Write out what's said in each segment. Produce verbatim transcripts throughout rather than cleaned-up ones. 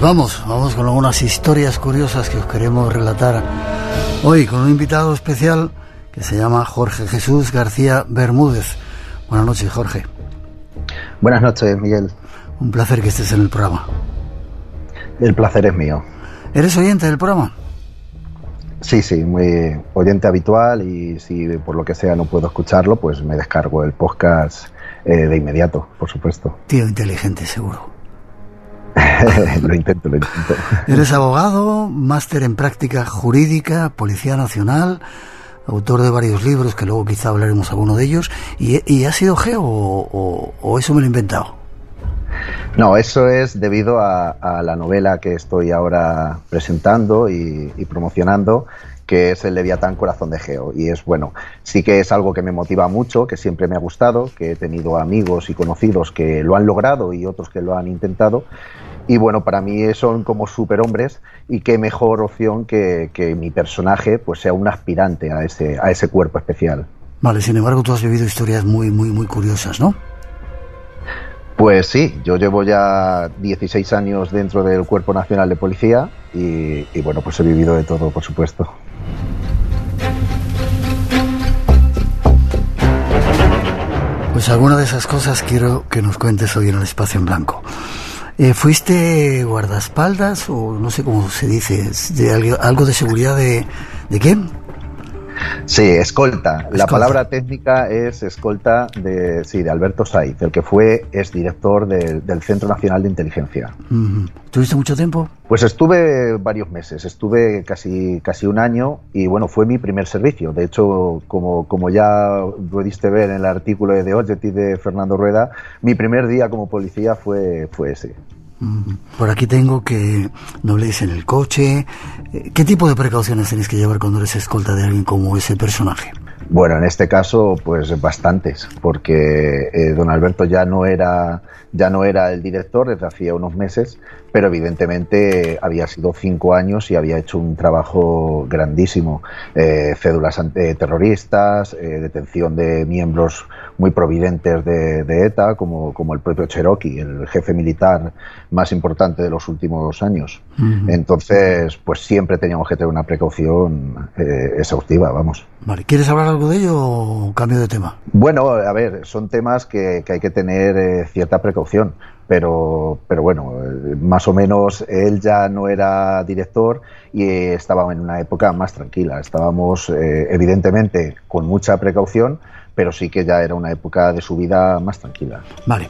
vamos, vamos con algunas historias curiosas que os queremos relatar hoy con un invitado especial que se llama Jorge Jesús García Bermúdez. Buenas noches, Jorge. Buenas noches, Miguel. Un placer que estés en el programa. El placer es mío. ¿Eres oyente del programa? Sí, sí, muy oyente habitual, y si por lo que sea no puedo escucharlo, pues me descargo el podcast eh, de inmediato, por supuesto. Tío inteligente, seguro. Lo intento, lo intento. Eres abogado, máster en práctica jurídica, Policía Nacional, autor de varios libros, que luego quizá hablaremos alguno de ellos, y, y ¿has sido geo o, o, o eso me lo he inventado? No, eso es debido a, a la novela que estoy ahora presentando y, y promocionando, que es El Leviatán Corazón de Geo. Y es, bueno, sí que es algo que me motiva mucho, que siempre me ha gustado, que he tenido amigos y conocidos que lo han logrado y otros que lo han intentado. Y bueno, para mí son como superhombres, y qué mejor opción que, que mi personaje pues sea un aspirante a ese, a ese cuerpo especial. Vale, sin embargo tú has vivido historias muy, muy, muy curiosas, ¿no? Pues sí, yo llevo ya dieciséis años dentro del Cuerpo Nacional de Policía y, y bueno, pues he vivido de todo, por supuesto. Pues alguna de esas cosas quiero que nos cuentes hoy en el Espacio en Blanco. Eh, ¿Fuiste guardaespaldas o no sé cómo se dice, de algo, algo de seguridad de, de quién? Sí, escolta. escolta. La palabra técnica es escolta de, sí, de Alberto Saiz, el que fue exdirector de, del Centro Nacional de Inteligencia. Uh-huh. ¿Tuviste mucho tiempo? Pues estuve varios meses, estuve casi, casi un año, y bueno, fue mi primer servicio. De hecho, como, como ya pudiste ver en el artículo de The Objective de Fernando Rueda, mi primer día como policía fue, fue ese. Por aquí tengo que no habléis en el coche. ¿Qué tipo de precauciones tenéis que llevar cuando eres escolta de alguien como ese personaje? Bueno, en este caso, pues bastantes, porque eh, don Alberto ya no era ya no era el director desde hacía unos meses, pero evidentemente había sido cinco años y había hecho un trabajo grandísimo. Eh, cédulas antiterroristas, eh, detención de miembros muy providentes de, de ETA, como, como el propio Cherokee, el jefe militar más importante de los últimos años. Uh-huh. Entonces, pues siempre teníamos que tener una precaución eh, exhaustiva, vamos. Vale, ¿quieres hablar algo de ello o cambio de tema? Bueno, a ver, son temas que, que hay que tener eh, cierta precaución, pero, pero bueno, eh, más o menos él ya no era director y eh, estaba en una época más tranquila. Estábamos, eh, evidentemente, con mucha precaución, pero sí que ya era una época de su vida más tranquila. Vale.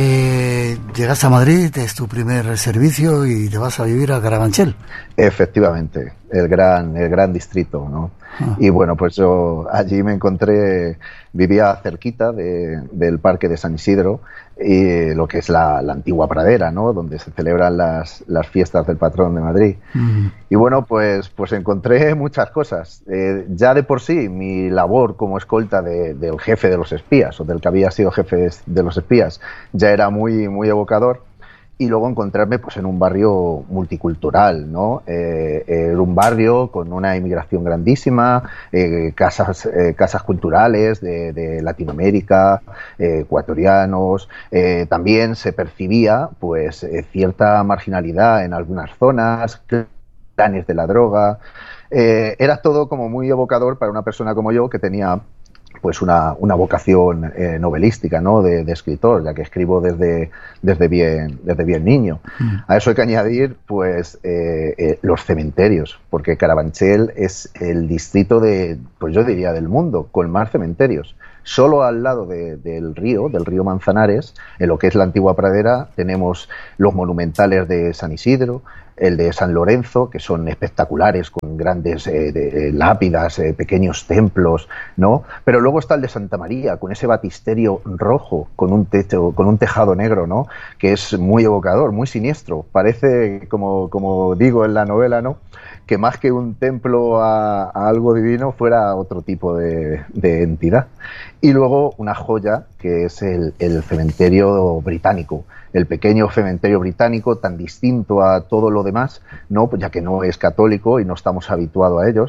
Eh, llegas a Madrid, es tu primer servicio y te vas a vivir a Carabanchel. Efectivamente, el gran, el gran distrito, ¿no? Ah. Y bueno, pues yo allí me encontré, vivía cerquita de, del Parque de San Isidro, y lo que es la, la antigua pradera, ¿no? Donde se celebran las, las fiestas del patrón de Madrid. Mm. Y bueno, pues, pues encontré muchas cosas. Eh, ya de por sí, mi labor como escolta de, del jefe de los espías, o del que había sido jefe de los espías, ya era muy, muy evocador. Y luego encontrarme pues en un barrio multicultural, ¿no? Eh, era un barrio con una inmigración grandísima, eh, casas, eh, casas culturales de, de Latinoamérica, eh, ecuatorianos. Eh, también se percibía pues eh, cierta marginalidad en algunas zonas, clanes de la droga. Eh, era todo como muy evocador para una persona como yo, que tenía pues una, una vocación eh, novelística, ¿no? De, de escritor, ya que escribo desde, desde, bien, desde bien niño. Mm. A eso hay que añadir pues eh, eh, los cementerios, porque Carabanchel es el distrito de, pues yo diría, del mundo con más cementerios. Solo al lado de, del río, del río Manzanares, en lo que es la antigua pradera, tenemos los monumentales de San Isidro, el de San Lorenzo, que son espectaculares, con grandes eh, de, eh, lápidas, eh, pequeños templos, ¿no? Pero luego está el de Santa María, con ese batisterio rojo, con un techo, con un tejado negro, ¿no? Que es muy evocador, muy siniestro. Parece, como, como digo en la novela, ¿no? Que más que un templo a, a algo divino fuera otro tipo de, de entidad. Y luego una joya que es el, el cementerio británico, el pequeño cementerio británico, tan distinto a todo lo demás, ¿no? Pues ya que no es católico y no estamos habituados a ellos.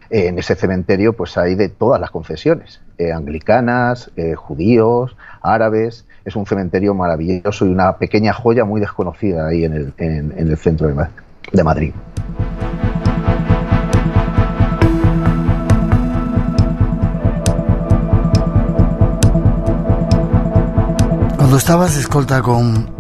en ese cementerio pues hay de todas las confesiones, eh, anglicanas, eh, judíos, árabes. Es un cementerio maravilloso y una pequeña joya muy desconocida ahí en el, en, en el centro de, de Madrid. Cuando estabas escolta con,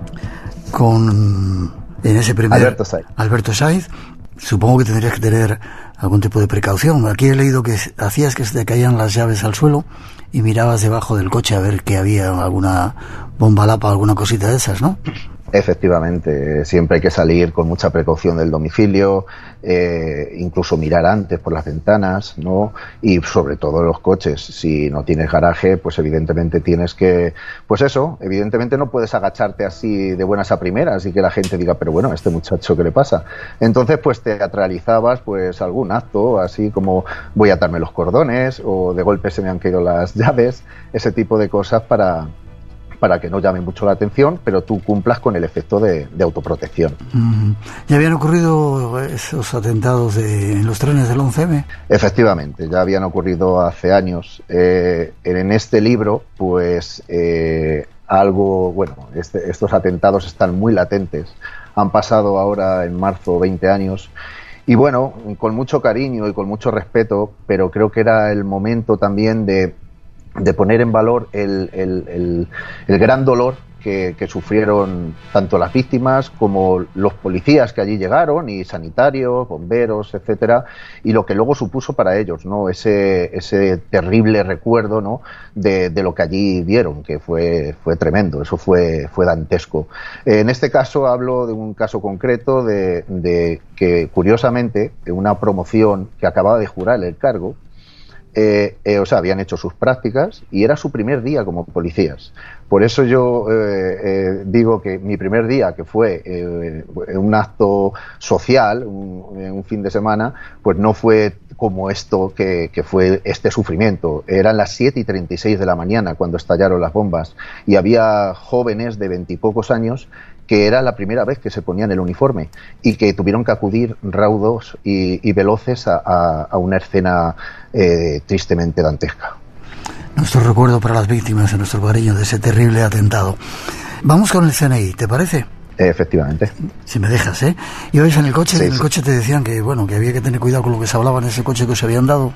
con en ese primer Alberto Saiz. Alberto Saiz, supongo que tendrías que tener algún tipo de precaución. Aquí he leído que hacías que se te caían las llaves al suelo y mirabas debajo del coche a ver que había alguna bomba lapa o alguna cosita de esas, ¿no? Efectivamente, siempre hay que salir con mucha precaución del domicilio, eh, incluso mirar antes por las ventanas, ¿no? Y sobre todo los coches. Si no tienes garaje, pues evidentemente tienes que, pues eso, evidentemente no puedes agacharte así de buenas a primeras y que la gente diga, pero bueno, ¿a este muchacho qué le pasa? Entonces, pues teatralizabas pues algún acto, así como voy a atarme los cordones o de golpe se me han caído las llaves, ese tipo de cosas para... para que no llame mucho la atención, pero tú cumplas con el efecto de, de autoprotección. Mm. ¿Ya habían ocurrido esos atentados de, en los trenes del once eme? Efectivamente, ya habían ocurrido hace años. Eh, en este libro, pues eh, algo, bueno, este, estos atentados están muy latentes. Han pasado ahora en marzo veinte años. Y bueno, con mucho cariño y con mucho respeto, pero creo que era el momento también de de poner en valor el, el, el, el gran dolor que, que sufrieron tanto las víctimas como los policías que allí llegaron, y sanitarios, bomberos, etcétera, y lo que luego supuso para ellos, ¿no? Ese, ese terrible recuerdo, ¿no? de, de lo que allí vieron, que fue, fue tremendo, eso fue, fue dantesco. En este caso hablo de un caso concreto de, de que, curiosamente, en una promoción que acababa de jurar el cargo, Eh, eh, o sea, habían hecho sus prácticas y era su primer día como policías. Por eso yo eh, eh, digo que mi primer día, que fue eh, un acto social, un, un fin de semana, pues no fue como esto que, que fue este sufrimiento. Eran las siete y treinta y seis de la mañana cuando estallaron las bombas y había jóvenes de veintipocos años que era la primera vez que se ponían el uniforme y que tuvieron que acudir raudos y, y veloces a, a, a una escena eh, tristemente dantesca. Nuestro recuerdo para las víctimas y nuestro cariño de ese terrible atentado. Vamos con el C N I, ¿te parece? Efectivamente. Si me dejas, ¿eh? Ibais en el coche, sí, en el sí. coche te decían que, bueno, que había que tener cuidado con lo que se hablaba en ese coche que os habían dado.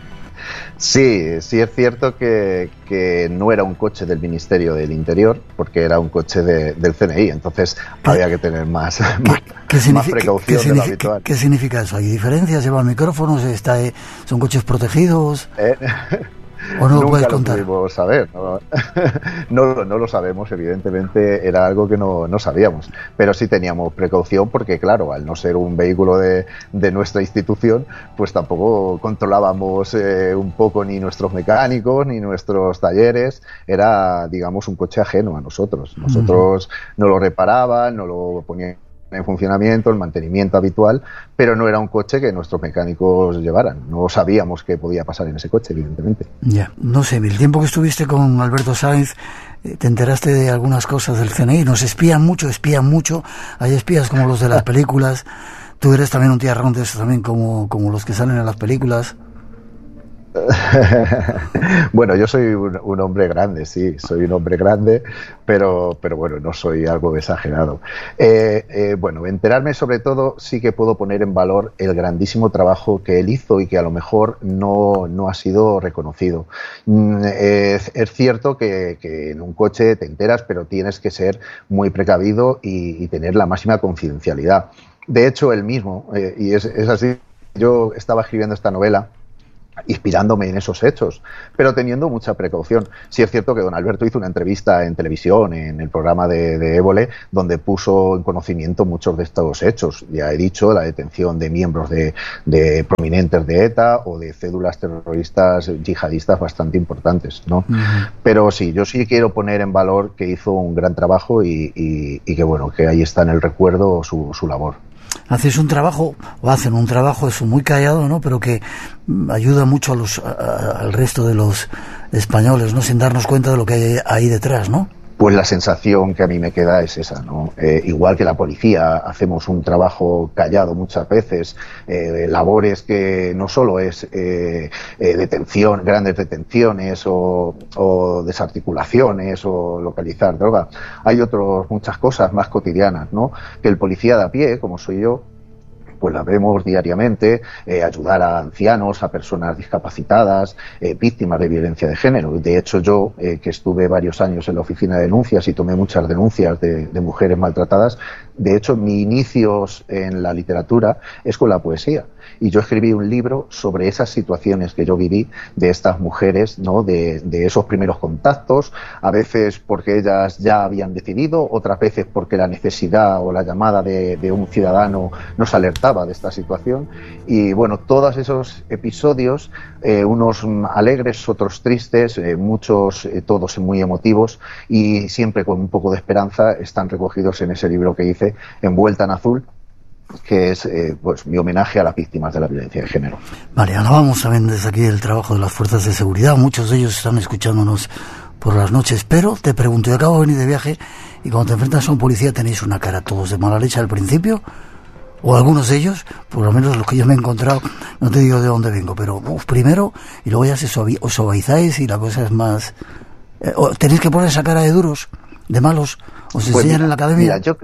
Sí, sí es cierto que, que no era un coche del Ministerio del Interior, porque era un coche de, del C N I, entonces ¿Qué? había que tener más, ¿Qué, más, qué más precaución ¿qué, de lo qué, habitual. ¿Qué significa eso? ¿Hay diferencias? ¿Llevan micrófonos? Está, ¿Son coches protegidos? ¿Eh? ¿O no lo Nunca puedes lo contar? pudimos saber, ¿no? no, no lo sabemos, evidentemente era algo que no, no sabíamos, pero sí teníamos precaución porque, claro, al no ser un vehículo de, de nuestra institución, pues tampoco controlábamos eh, un poco ni nuestros mecánicos ni nuestros talleres, era, digamos, un coche ajeno a nosotros. Nosotros uh-huh. no lo reparaban, no lo ponían en funcionamiento, el mantenimiento habitual, pero no era un coche que nuestros mecánicos llevaran. No sabíamos qué podía pasar en ese coche, evidentemente. Ya, no sé, el tiempo que estuviste con Alberto Saiz, ¿te enteraste de algunas cosas del C N I? Nos espían mucho, espían mucho. Hay espías como los de las películas. Tú eres también un tiarrón de eso también, como, como los que salen en las películas. Bueno, yo soy un, un hombre grande, sí, soy un hombre grande, pero, pero bueno, no soy algo exagerado. Eh, eh, bueno, enterarme sobre todo sí que puedo poner en valor el grandísimo trabajo que él hizo y que a lo mejor no, no ha sido reconocido. Mm, es, es cierto que, que en un coche te enteras, pero tienes que ser muy precavido y, y tener la máxima confidencialidad. De hecho, él mismo, eh, y es, es así, yo estaba escribiendo esta novela inspirándome en esos hechos, pero teniendo mucha precaución. Sí es cierto que don Alberto hizo una entrevista en televisión, en el programa de, de Évole, donde puso en conocimiento muchos de estos hechos. Ya he dicho, la detención de miembros de, de prominentes de ETA o de cédulas terroristas yihadistas bastante importantes, ¿no? Uh-huh. Pero sí, yo sí quiero poner en valor que hizo un gran trabajo y, y, y que, bueno, que ahí está en el recuerdo su, su labor. Haces un trabajo, o hacen un trabajo, eso muy callado, ¿no? Pero que ayuda mucho a los, a, al resto de los españoles, ¿no? Sin darnos cuenta de lo que hay ahí detrás, ¿no? pues la sensación que a mí me queda es esa, ¿no? Eh, igual que la policía, hacemos un trabajo callado muchas veces, eh, labores que no solo es eh, eh, detención, grandes detenciones o, o desarticulaciones o localizar droga. Hay otras muchas cosas más cotidianas, ¿no? Que el policía de a pie, como soy yo, pues la vemos diariamente, eh, ayudar a ancianos, a personas discapacitadas, eh, víctimas de violencia de género. De hecho, yo, eh, que estuve varios años en la oficina de denuncias y tomé muchas denuncias de, de mujeres maltratadas, de hecho, mis inicios en la literatura es con la poesía. Y yo escribí un libro sobre esas situaciones que yo viví de estas mujeres, ¿no? De, de esos primeros contactos, a veces porque ellas ya habían decidido, otras veces porque la necesidad o la llamada de, de un ciudadano nos alertaba de esta situación. Y bueno, todos esos episodios, eh, unos alegres, otros tristes, eh, muchos, eh, todos muy emotivos y siempre con un poco de esperanza, están recogidos en ese libro que hice, Envuelta en Azul, que es eh, pues mi homenaje a las víctimas de la violencia de género. Vale, alabamos también desde aquí el trabajo de las fuerzas de seguridad. Muchos de ellos están escuchándonos por las noches, pero te pregunto, yo acabo de venir de viaje y cuando te enfrentas a un policía tenéis una cara todos de mala leche al principio, o algunos de ellos, por lo menos los que yo me he encontrado, no te digo de dónde vengo, pero uf, primero, y luego ya se suavi- os suavizáis y la cosa es más... Eh, ¿Tenéis que poner esa cara de duros, de malos? ¿Os enseñan pues mira, en la academia? Mira, yo...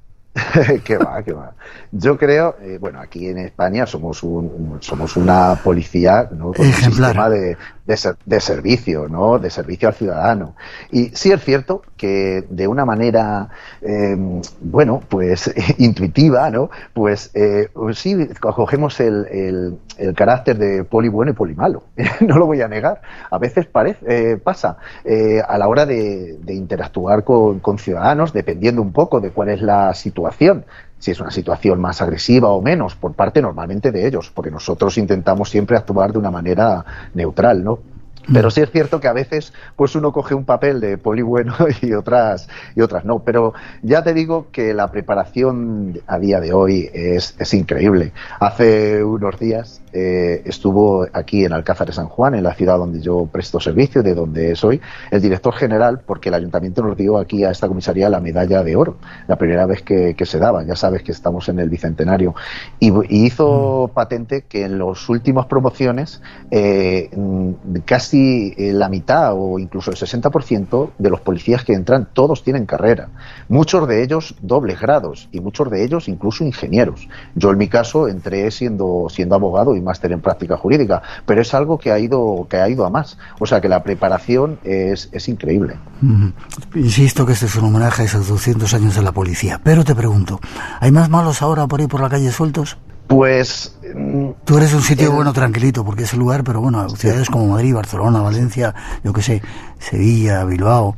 que va, que va. Yo creo, eh, bueno, aquí en España somos un, somos una policía, ¿no? Con ejemplar. Un sistema de, de, ser, de servicio, ¿no? De servicio al ciudadano. Y sí es cierto que de una manera, eh, bueno, pues intuitiva, ¿no? Pues eh, sí cogemos el, el, el carácter de poli bueno y poli malo. No lo voy a negar. A veces parece, eh, pasa eh, a la hora de, de interactuar con, con ciudadanos, dependiendo un poco de cuál es la situación. Si es una situación más agresiva o menos, por parte normalmente de ellos, porque nosotros intentamos siempre actuar de una manera neutral, ¿no? Pero sí es cierto que a veces pues uno coge un papel de poli bueno y otras y otras no. Pero ya te digo que la preparación a día de hoy es, es increíble. Hace unos días eh, estuvo aquí en Alcázar de San Juan, en la ciudad donde yo presto servicio, de donde soy, el director general, porque el ayuntamiento nos dio aquí a esta comisaría la medalla de oro, la primera vez que, que se daba. Ya sabes que estamos en el bicentenario. Y, y hizo patente que en las últimas promociones eh, casi Casi la mitad o incluso el sesenta por ciento de los policías que entran, todos tienen carrera. Muchos de ellos dobles grados y muchos de ellos incluso ingenieros. Yo en mi caso entré siendo siendo abogado y máster en práctica jurídica, pero es algo que ha ido que ha ido a más. O sea que la preparación es, es increíble. Mm-hmm. Insisto que este es un homenaje a esos doscientos años de la policía. Pero te pregunto, ¿hay más malos ahora por ahí por la calle sueltos? Pues... Tú eres un sitio el... bueno, tranquilito, porque es el lugar, pero bueno, ciudades como Madrid, Barcelona, Valencia, yo qué sé, Sevilla, Bilbao...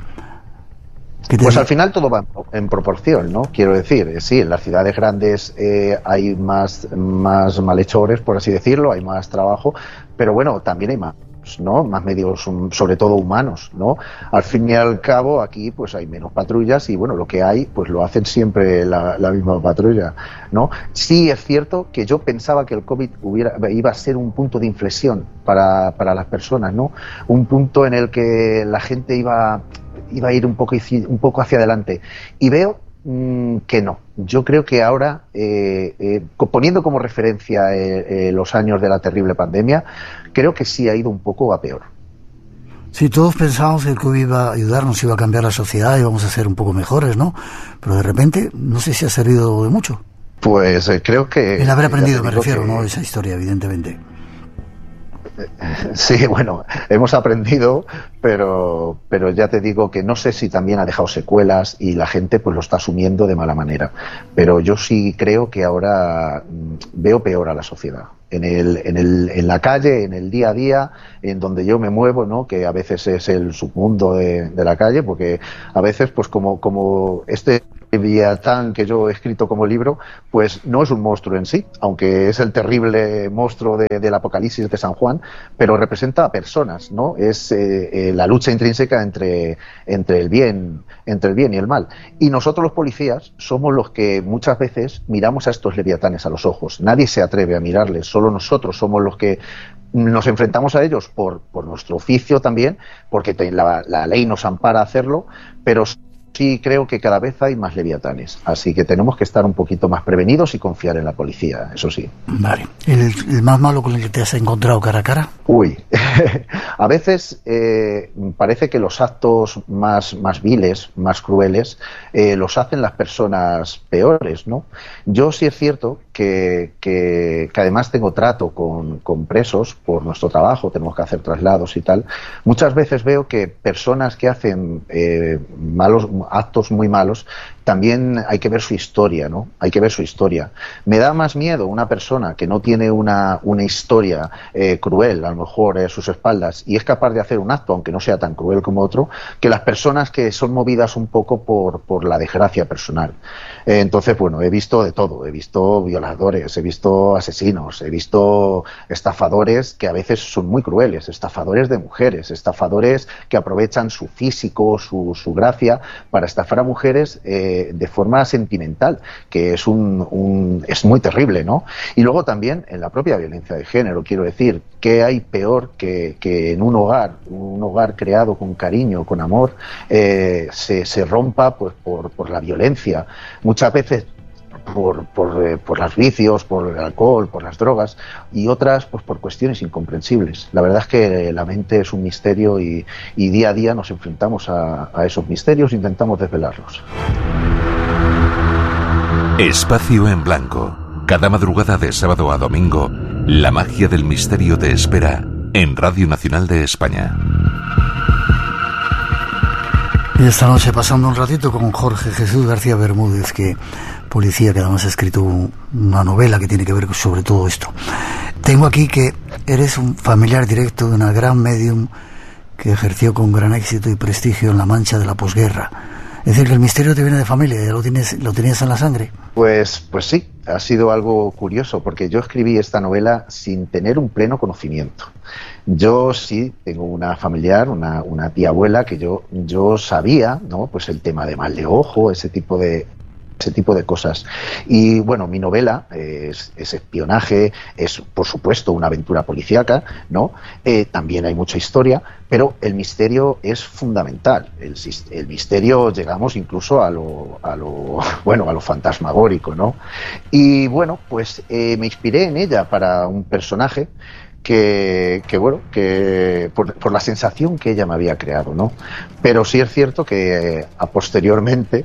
Pues digo? Al final todo va en proporción, ¿no? Quiero decir, sí, en las ciudades grandes eh, hay más, más malhechores, por así decirlo, hay más trabajo, pero bueno, también hay más, ¿no? Más medios, sobre todo humanos, ¿no? Al fin y al cabo, aquí pues hay menos patrullas y bueno, lo que hay, pues lo hacen siempre la, la misma patrulla, ¿no? Sí es cierto que yo pensaba que el COVID hubiera, iba a ser un punto de inflexión para, para las personas, ¿no? Un punto en el que la gente iba, iba a ir un poco, un poco hacia adelante. Y veo mmm, que no. Yo creo que ahora, eh, eh, poniendo como referencia eh, eh, los años de la terrible pandemia, creo que sí ha ido un poco a peor. Sí, todos pensábamos que el COVID iba a ayudarnos, iba a cambiar la sociedad, íbamos a ser un poco mejores, ¿no? Pero de repente, no sé si ha servido de mucho. Pues eh, creo que... El haber aprendido, me refiero, que... ¿no? Esa historia, evidentemente. Sí, bueno, hemos aprendido, pero pero ya te digo que no sé si también ha dejado secuelas y la gente pues lo está asumiendo de mala manera. Pero yo sí creo que ahora veo peor a la sociedad. En el, en el, en la calle, en el día a día, en donde yo me muevo, ¿no? Que a veces es el submundo de, de la calle, porque a veces, pues como, como este Leviatán que yo he escrito como libro, pues no es un monstruo en sí, aunque es el terrible monstruo de, del Apocalipsis de San Juan, pero representa a personas, ¿no? Es eh, eh, la lucha intrínseca entre, entre el bien, entre el bien y el mal. Y nosotros los policías somos los que muchas veces miramos a estos leviatanes a los ojos. Nadie se atreve a mirarles, solo nosotros somos los que nos enfrentamos a ellos por, por nuestro oficio también, porque te, la, la ley nos ampara a hacerlo, pero sí creo que cada vez hay más leviatanes, así que tenemos que estar un poquito más prevenidos y confiar en la policía, eso sí. Vale. ¿El, el más malo con el que te has encontrado cara a cara? Uy, a veces eh, parece que los actos más, más viles, más crueles, eh, los hacen las personas peores, ¿no? Yo sí es cierto que, que, que además tengo trato con, con presos por nuestro trabajo, tenemos que hacer traslados y tal. Muchas veces veo que personas que hacen eh, malos actos muy malos, también hay que ver su historia, ¿no? Hay que ver su historia. Me da más miedo una persona que no tiene una, una historia eh, cruel, a lo mejor a sus espaldas, y es capaz de hacer un acto, aunque no sea tan cruel como otro, que las personas que son movidas un poco por, por la desgracia personal. Eh, entonces, bueno, he visto de todo. He visto violadores, he visto asesinos, he visto estafadores que a veces son muy crueles, estafadores de mujeres, estafadores que aprovechan su físico, su, su gracia para estafar a mujeres eh, de forma sentimental, que es un, un es muy terrible, ¿no? Y luego también en la propia violencia de género, quiero decir, ¿qué hay peor que, que en un hogar, un hogar creado con cariño, con amor, eh, se, se rompa pues por, por la violencia? Muchas veces por, por, eh, por los vicios, por el alcohol, por las drogas, y otras pues por cuestiones incomprensibles. La verdad es que la mente es un misterio y, y día a día nos enfrentamos a, a esos misterios e intentamos desvelarlos. Espacio en Blanco. Cada madrugada de sábado a domingo, la magia del misterio te espera en Radio Nacional de España. Y esta noche pasando un ratito con Jorge Jesús García Bermúdez, que policía que además ha escrito una novela que tiene que ver sobre todo esto. Tengo aquí que eres un familiar directo de una gran medium que ejerció con gran éxito y prestigio en la Mancha de la posguerra. Es decir, que el misterio te viene de familia, ¿ya lo tienes, lo tenías en la sangre? Pues, pues sí, ha sido algo curioso, porque yo escribí esta novela sin tener un pleno conocimiento. Yo sí tengo una familiar, una, una tía abuela, que yo, yo sabía, ¿no? Pues el tema de mal de ojo, ese tipo de ese tipo de cosas. Y bueno, mi novela es, es espionaje, es por supuesto una aventura policíaca, ¿no? Eh, también hay mucha historia, pero el misterio es fundamental. El, el misterio, llegamos incluso a lo, a lo, bueno, a lo fantasmagórico, ¿no? Y bueno, pues eh, me inspiré en ella para un personaje que, que bueno, que por, por la sensación que ella me había creado, ¿no? Pero sí es cierto que eh, a posteriormente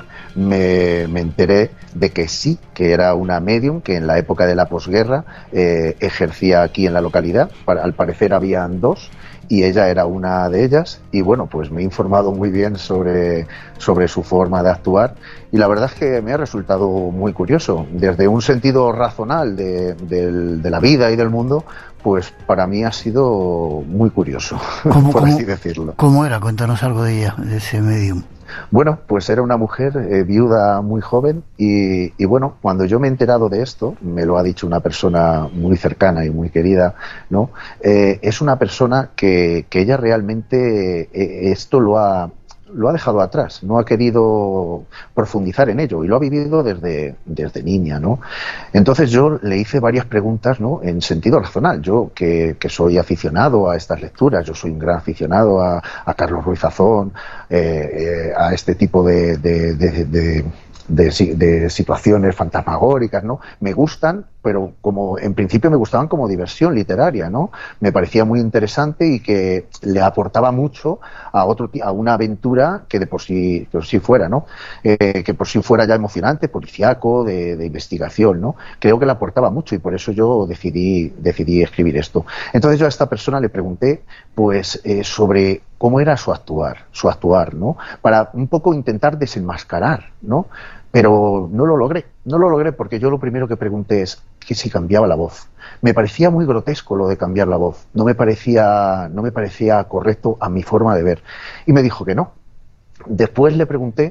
me, me enteré de que sí, que era una medium que en la época de la posguerra eh, ejercía aquí en la localidad. Para, al parecer habían dos y ella era una de ellas, y bueno, pues me he informado muy bien sobre, sobre su forma de actuar, y la verdad es que me ha resultado muy curioso. Desde un sentido razonal de, de, de la vida y del mundo, pues para mí ha sido muy curioso, ¿Cómo, por cómo, así decirlo. ¿Cómo era? Cuéntanos algo de ella, de ese medium. Bueno, pues era una mujer eh, viuda muy joven y, y bueno, cuando yo me he enterado de esto, me lo ha dicho una persona muy cercana y muy querida, ¿no? Eh, es una persona que, que ella realmente eh, esto lo ha... lo ha dejado atrás, no ha querido profundizar en ello y lo ha vivido desde, desde niña, ¿no? Entonces yo le hice varias preguntas, ¿no? En sentido razonal. Yo que, que soy aficionado a estas lecturas, yo soy un gran aficionado a, a Carlos Ruiz Zafón, eh, eh, a este tipo de, de, de, de De, de situaciones fantasmagóricas, ¿no? Me gustan, pero como en principio me gustaban como diversión literaria, ¿no? Me parecía muy interesante y que le aportaba mucho a otro a una aventura que de por sí, por sí fuera, ¿no? Eh, que por sí fuera ya emocionante, policíaco, de, de investigación, ¿no? Creo que le aportaba mucho y por eso yo decidí decidí escribir esto. Entonces yo a esta persona le pregunté, pues, eh, sobre cómo era su actuar, su actuar, ¿no? Para un poco intentar desenmascarar, ¿no? Pero no lo logré, no lo logré porque yo lo primero que pregunté es que si cambiaba la voz. Me parecía muy grotesco lo de cambiar la voz, no me parecía, no me parecía correcto a mi forma de ver. Y me dijo que no. Después le pregunté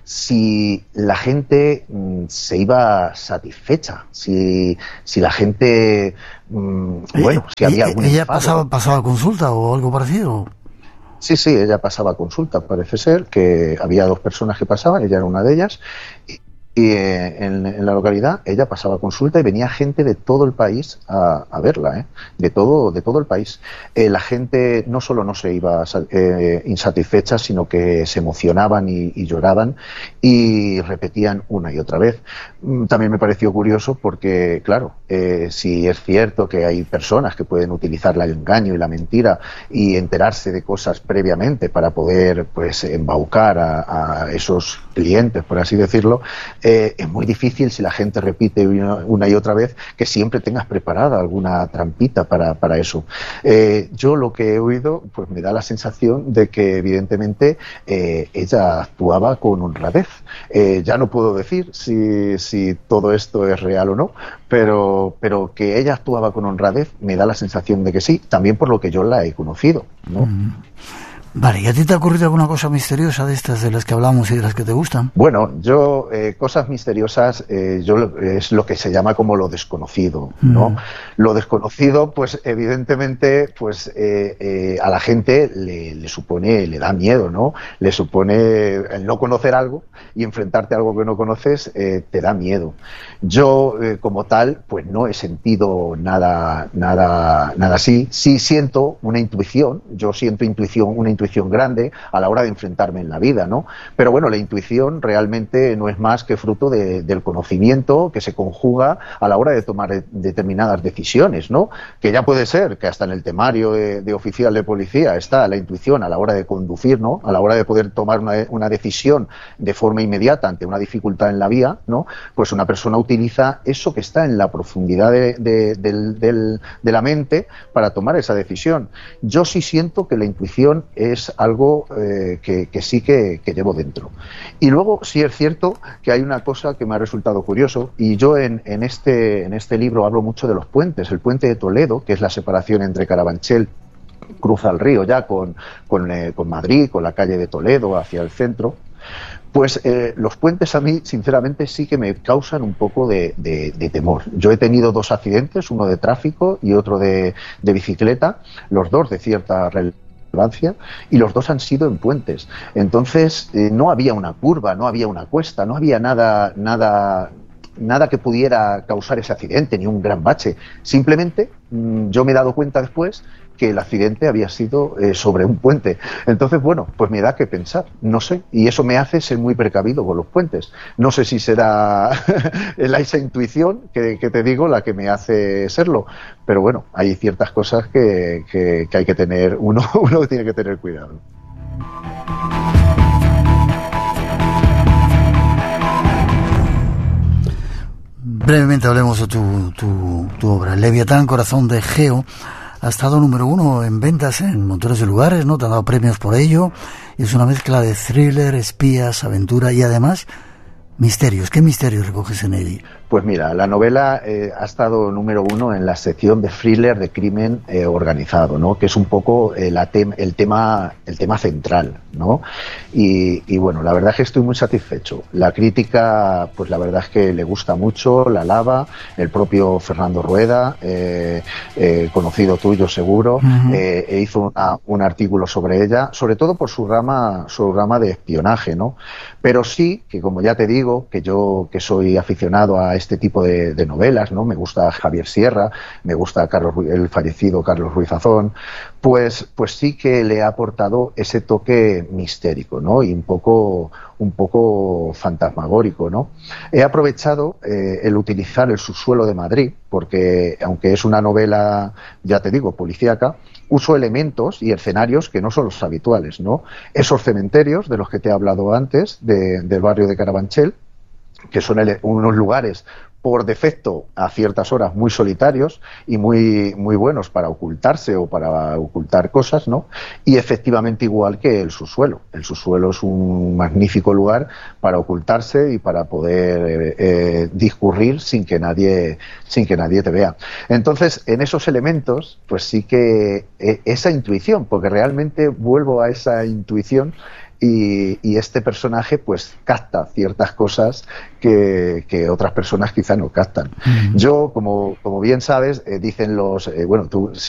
si la gente mmm, se iba satisfecha, si, si la gente, mmm, bueno, si había algún ¿Ella enfado. pasaba, pasaba consulta o algo parecido? Sí, sí, ella pasaba consulta, parece ser que había dos personas que pasaban, ella era una de ellas, y, y eh, en, en la localidad ella pasaba consulta y venía gente de todo el país a, a verla, ¿eh? de todo de todo el país. Eh, la gente no solo no se iba eh, insatisfecha, sino que se emocionaban y, y lloraban y repetían una y otra vez. También me pareció curioso porque, claro, eh, si es cierto que hay personas que pueden utilizar el engaño y la mentira y enterarse de cosas previamente para poder, pues, embaucar a, a esos clientes, por así decirlo, eh, es muy difícil, si la gente repite una, una y otra vez, que siempre tengas preparada alguna trampita para, para eso. Eh, yo lo que he oído, pues me da la sensación de que evidentemente eh, ella actuaba con honradez. Eh, ya no puedo decir si, si todo esto es real o no, pero, pero que ella actuaba con honradez me da la sensación de que sí, también por lo que yo la he conocido, ¿no? Mm. Vale, ¿y a ti te ha ocurrido alguna cosa misteriosa de estas de las que hablamos y de las que te gustan? Bueno, yo, eh, cosas misteriosas, eh, yo es lo que se llama como lo desconocido, ¿no? Mm. Lo desconocido, pues evidentemente, pues eh, eh, a la gente le, le supone, le da miedo, ¿no? Le supone el no conocer algo y enfrentarte a algo que no conoces, eh, te da miedo. Yo, eh, como tal, pues no he sentido nada, nada, nada así. Sí siento una intuición, yo siento intuición, una intuición intuición grande a la hora de enfrentarme en la vida, ¿no? Pero bueno, la intuición realmente no es más que fruto de, del conocimiento que se conjuga a la hora de tomar determinadas decisiones, ¿no? Que ya puede ser que hasta en el temario de, de oficial de policía está la intuición a la hora de conducir, ¿no? A la hora de poder tomar una, una decisión de forma inmediata ante una dificultad en la vía, ¿no? Pues una persona utiliza eso que está en la profundidad de, de, de, de, de la mente para tomar esa decisión. Yo sí siento que la intuición es es algo eh, que, que sí que, que llevo dentro. Y luego sí es cierto que hay una cosa que me ha resultado curioso, y yo en, en, este, en este libro hablo mucho de los puentes. El puente de Toledo, que es la separación entre Carabanchel, cruza el río ya con, con, eh, con Madrid, con la calle de Toledo hacia el centro. Pues eh, los puentes a mí, sinceramente, sí que me causan un poco de, de, de temor. Yo he tenido dos accidentes, uno de tráfico y otro de, de bicicleta, los dos de cierta relevancia, y los dos han sido en puentes. Entonces eh, no había una curva, no había una cuesta, no había nada, nada, nada que pudiera causar ese accidente, ni un gran bache. Simplemente mmm, yo me he dado cuenta después que el accidente había sido eh, sobre un puente. Entonces, bueno, pues me da que pensar, no sé, y eso me hace ser muy precavido con los puentes. No sé si será esa intuición que, que te digo la que me hace serlo, pero bueno, hay ciertas cosas que, que, que hay que tener, uno, uno tiene que tener cuidado. Brevemente hablemos de tu, tu, tu obra. Leviatán, corazón de Geo, ha estado número uno en ventas en montones de lugares, ¿no? Te han dado premios por ello. Es una mezcla de thriller, espías, aventura y además misterios. ¿Qué misterios recoges en ella? Pues mira, la novela eh, ha estado número uno en la sección de thriller de crimen eh, organizado, ¿no? Que es un poco eh, la tem el tema el tema central, ¿no? Y, y bueno, la verdad es que estoy muy satisfecho. La crítica, pues la verdad es que le gusta mucho, la alaba. El propio Fernando Rueda, eh, eh, conocido tuyo seguro, uh-huh. eh, hizo una, un artículo sobre ella, sobre todo por su rama, su rama de espionaje, ¿no? Pero sí, que como ya te digo, que yo que soy aficionado a este tipo de, de novelas, ¿no? Me gusta Javier Sierra, me gusta Carlos, el fallecido Carlos Ruiz Zafón, pues, pues sí que le ha aportado ese toque mistérico, ¿no? Y un poco, un poco fantasmagórico, ¿no? He aprovechado eh, el utilizar el subsuelo de Madrid, porque aunque es una novela, ya te digo, policíaca, uso elementos y escenarios que no son los habituales, ¿no? Esos cementerios de los que te he hablado antes, de, del barrio de Carabanchel, que son ele- unos lugares por defecto a ciertas horas muy solitarios y muy muy buenos para ocultarse o para ocultar cosas, ¿no? Y efectivamente igual que el subsuelo. El subsuelo es un magnífico lugar para ocultarse y para poder eh, eh, discurrir sin que nadie sin que nadie te vea. Entonces, en esos elementos, pues sí que eh, esa intuición, porque realmente vuelvo a esa intuición, y, y este personaje pues capta ciertas cosas que, que otras personas quizá no captan. Mm. Yo, como, como bien sabes, eh, dicen los, eh, bueno, tú